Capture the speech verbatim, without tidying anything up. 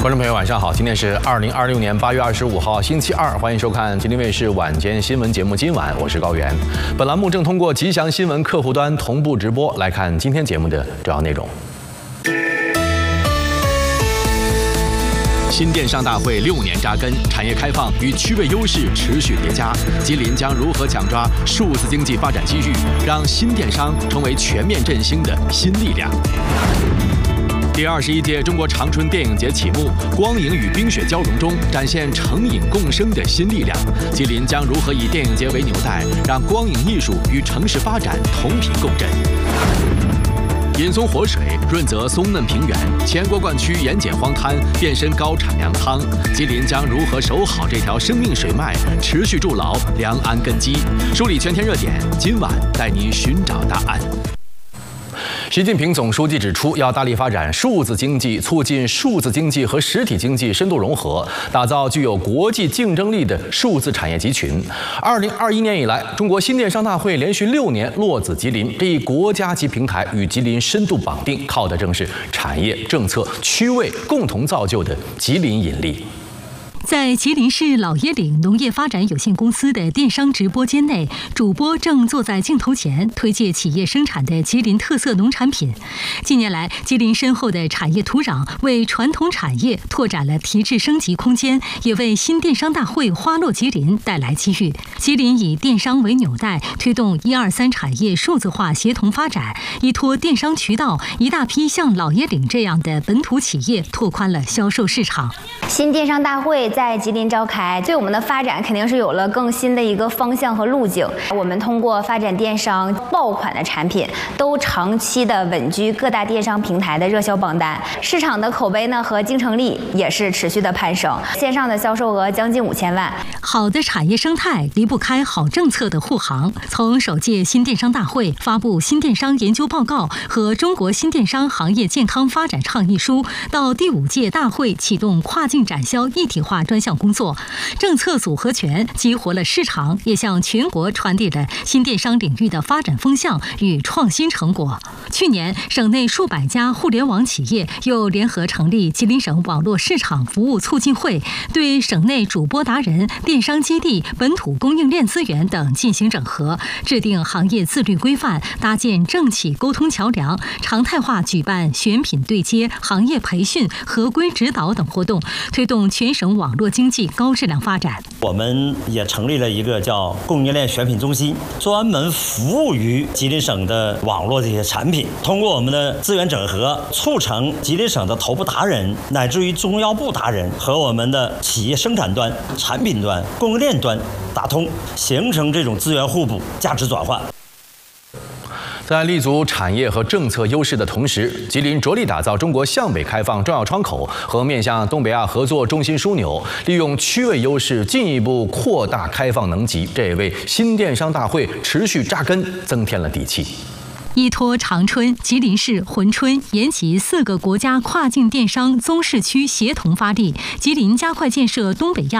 观众朋友，晚上好！今天是二零二六年八月二十五号，星期二，欢迎收看吉林卫视晚间新闻节目。今晚我是高原。本栏目正通过吉祥新闻客户端同步直播。来看今天节目的主要内容。新电商大会六年扎根，产业开放与区位优势持续叠加。吉林将如何抢抓数字经济发展机遇，让新电商成为全面振兴的新力量？第二十一届中国长春电影节启幕，光影与冰雪交融中展现成影共生的新力量。吉林将如何以电影节为纽带，让光影艺术与城市发展同频共振？饮松活水，润泽松嫩平原，前国灌区盐碱荒滩变身高产粮汤。吉林将如何守好这条生命水脉，持续筑牢良安根基？梳理全天热点，今晚带您寻找答案。习近平总书记指出，要大力发展数字经济，促进数字经济和实体经济深度融合，打造具有国际竞争力的数字产业集群。二零二一年以来，中国新电商大会连续六年落子吉林，这一国家级平台与吉林深度绑定，靠的正是产业、政策、区位共同造就的吉林引力。 在吉林市老椰岭农业发展有限公司的电商直播间内，主播正坐在镜头前推介企业生产的吉林特色农产品。近年来，吉林深厚的产业土壤为传统产业拓展了提质升级空间，也为新电商大会花落吉林带来机遇。吉林以电商为纽带，推动一二三产业数字化协同发展，依托电商渠道，一大批像老椰岭这样的本土企业拓宽了销售市场。 新电商大会在吉林召开，对我们的发展肯定是有了更新的一个方向和路径。我们通过发展电商爆款的产品，都长期的稳居各大电商平台的热销榜单，市场的口碑呢和竞争力也是持续的攀升，线上的销售额将近五千万。 好的产业生态离不开好政策的护航。从首届新电商大会发布新电商研究报告和中国新电商行业健康发展倡议书，到第五届大会启动跨境展销一体化专项工作，政策组合拳激活了市场，也向全国传递了新电商领域的发展风向与创新成果。去年，省内数百家互联网企业又联合成立吉林省网络市场服务促进会，对省内主播达人、电商基地、本土供应链资源等进行整合，制定行业自律规范，搭建政企沟通桥梁，常态化举办选品对接、行业培训、合规指导等活动，推动全省网络经济高质量发展。 我们也成立了一个叫供应链选品中心，专门服务于吉林省的网络这些产品。通过我们的资源整合，促成吉林省的头部达人乃至于中腰部达人和我们的企业生产端、产品端、供应链端打通，形成这种资源互补、价值转换。 在立足产业和政策优势的同时，吉林着力打造中国向北开放重要窗口和面向东北亚合作中心枢纽，利用区位优势进一步扩大开放能级，这也为新电商大会持续扎根增添了底气。 依托长春、吉林市、珲春、延吉四个国家跨境电商综市区协同发力，吉林加快建设东北亚